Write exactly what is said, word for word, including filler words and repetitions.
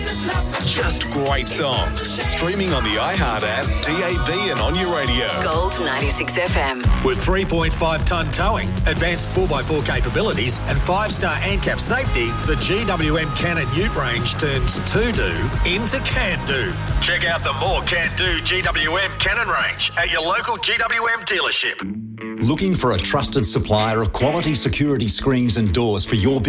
Just great songs. Streaming on the iHeart app, D A B and on your radio. Gold ninety-six F M. With three point five tonne towing, advanced four by four capabilities and five star ANCAP safety, the G W M Cannon Ute range turns to-do into can-do. Check out the more can-do G W M Cannon range at your local G W M dealership. Looking for a trusted supplier of quality security screens and doors for your business?